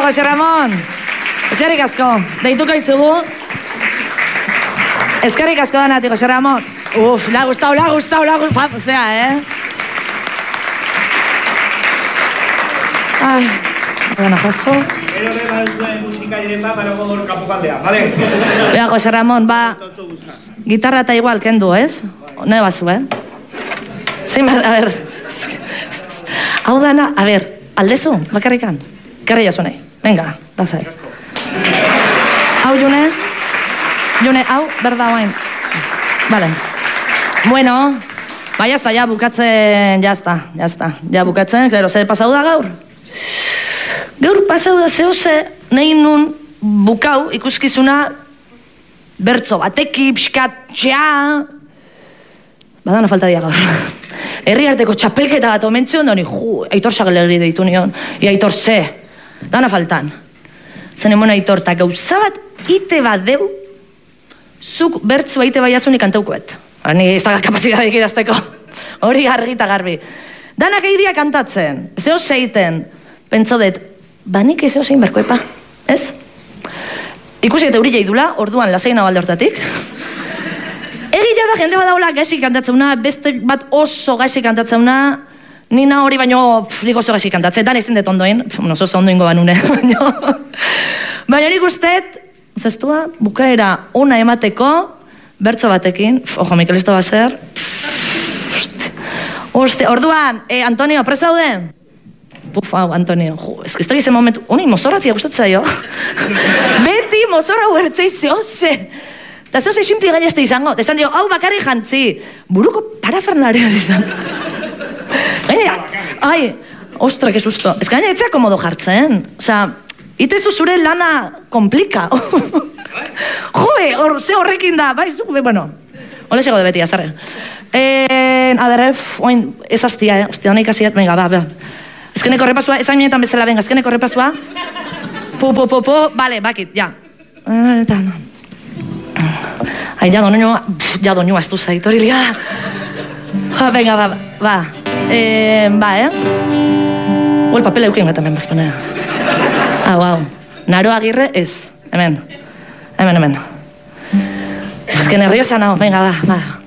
Jose Ramon. Eskerrik asko. Deituko izugu. Eskerrik asko danati, Jose Ramon. Uf, la gustau. Osea, Ai, bueno, paso. Pero le música y demás para poder kapukaldea, ¿vale? Bea, Jose Ramon, ba, gitarra eta igual kendu, ez? Ne bazu, Zein bat, a ver. Hau dana, a ver, aldezu, bakarrikan. Kerri jazu nahi. Venga, lasai. Hau, June, hau, berda guain. Vale. Bueno, ba, jazta, ja, bukatzen, jazta. Ja, bukatzen, klaro, zer pasau da gaur? Gaur pasau da zehose, nahi nun bukau ikuskizuna bertzo bateki, pixkat, txea. Badana falta dia gaur. Herri arteko txapelketa bat omentzion, doni, Aitor Sagelegri deitu nion. I Aitor ze, dana faltan. Zen emon Aitor, eta gauza bat ite bat deu, zuk bertzua ite baiazunik kantaukoet. Ni ez da kapazitateik idazteko. Hori argi eta garbi. Danak eidia kantatzen, zeo zeiten, pentso dut, banik ezeo zein berko epa, ez? Ikusi eta urila idula, orduan lasaina balde hortatik. Egia da jende badaula gaixik kantatzeuna, beste bat oso gaixik kantatzeuna, nina hori baino nik oso gaixik kantatzen, dan ezin dut ondoin, oso ondoingo banune, baina nik usteet, zestua, bukaera ona emateko, bertzo batekin, ojo, Mikel, esto va a ser, orduan, Antonio, presaude? Puf, hau, Antonio, ez que estoy ese momentu, honi, mozorratzia gustatzea jo. Beti, mozorra huertzei zehose. Eta zehose simpli gainezte izango. Esan dio, hau bakarri jantzi. Buruko parafernaria izan. Gainera, ai, ostra, que susto. Ez gainera, etzea komodo jartzen. Osea, itezu zure lana komplika. Jo, ze horrekin da, bai, zu, bueno. Ole sego de beti, azarre. A ber, oin, ez hastia, hostia, hona ikasiat, venga, ba. Ezkeneko repasua, esan minetan bezala, venga, ezkeneko repasua. Vale, bakit, ja. Ai, ja doñua ez du zait, hori liga. Venga, ba. El papel euken bat hemen bazpana. Hau. Naro Agirre ez. Hemen. Ezken herriozan hau, venga, ba.